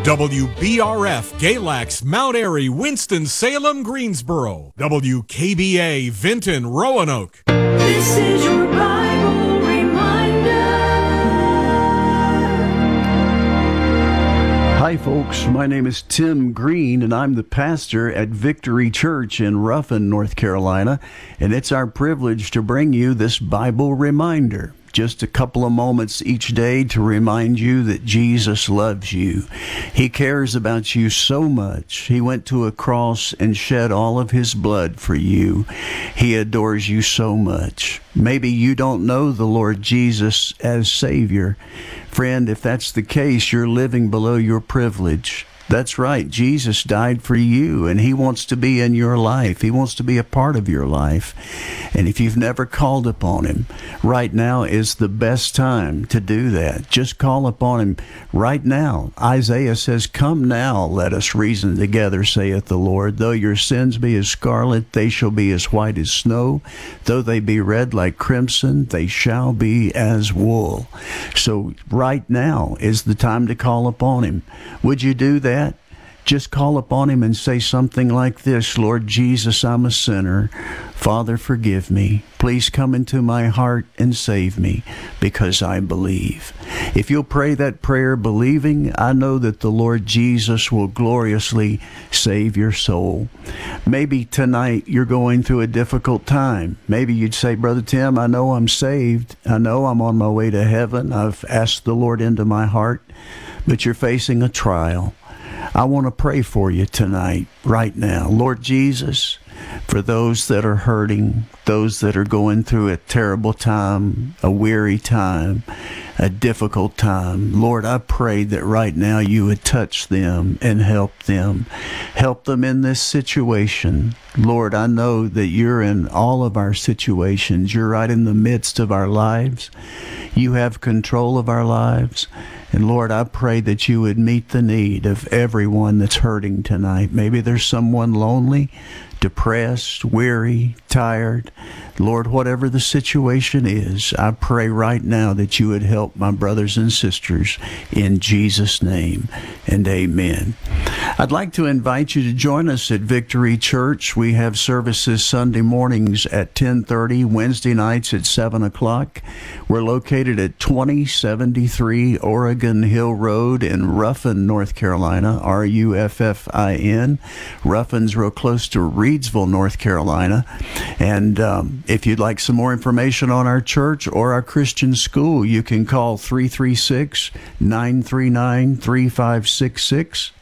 WBRF, Galax, Mount Airy, Winston-Salem, Greensboro. WKBA, Vinton, Roanoke. This is your Bible reminder. Hi folks, my name is Tim Green and I'm the pastor at Victory Church in Ruffin, North Carolina, and it's our privilege to bring you this Bible reminder. Just a couple of moments each day to remind you that Jesus loves you. He cares about you so much. He went to a cross and shed all of his blood for you. He adores you so much. Maybe you don't know the Lord Jesus as Savior. Friend, if that's the case, you're living below your privilege. That's right. Jesus died for you, and he wants to be in your life. He wants to be a part of your life. And if you've never called upon him, right now is the best time to do that. Just call upon him right now. Isaiah says, "Come now, let us reason together, saith the Lord. Though your sins be as scarlet, they shall be as white as snow. Though they be red like crimson, they shall be as wool." So right now is the time to call upon him. Would you do that? Just call upon him and say something like this: "Lord Jesus, I'm a sinner. Father, forgive me. Please come into my heart and save me because I believe." If you'll pray that prayer believing, I know that the Lord Jesus will gloriously save your soul. Maybe tonight you're going through a difficult time. Maybe you'd say, "Brother Tim, I know I'm saved. I know I'm on my way to heaven. I've asked the Lord into my heart," but you're facing a trial. I want to pray for you tonight, right now. Lord Jesus, for those that are hurting, those that are going through a terrible time, a weary time, a difficult time, Lord, I pray that right now you would touch them and help them. Help them in this situation. Lord, I know that you're in all of our situations. You're right in the midst of our lives. You have control of our lives. And Lord, I pray that you would meet the need of everyone that's hurting tonight. Maybe there's someone lonely, depressed, weary, tired. Lord, whatever the situation is, I pray right now that you would help my brothers and sisters in Jesus' name, and amen. I'd like to invite you to join us at Victory Church. We have services Sunday mornings at 10:30, Wednesday nights at 7 o'clock. We're located at 2073 Oregon Hill Road in Ruffin, North Carolina, Ruffin. Ruffin's real close to Reidsville, North Carolina. And if you'd like some more information on our church or our Christian school, you can call 336-939-3566,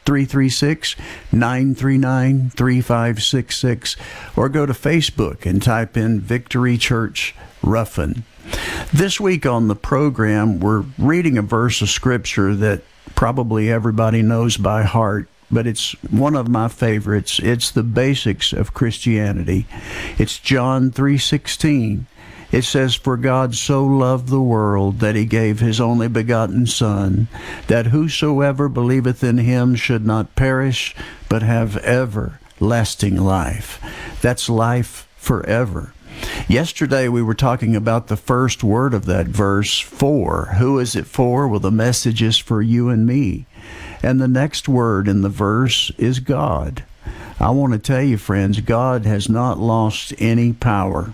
336-939-3566, or go to Facebook and type in Victory Church Ruffin. This week on the program, we're reading a verse of Scripture that probably everybody knows by heart, but it's one of my favorites. It's the basics of Christianity. It's John 3:16. It says, "For God so loved the world that he gave his only begotten Son, that whosoever believeth in him should not perish, but have everlasting life." That's life forever. Yesterday we were talking about the first word of that verse, for. Who is it for? Well, the message is for you and me. And the next word in the verse is God. I want to tell you, friends, God has not lost any power.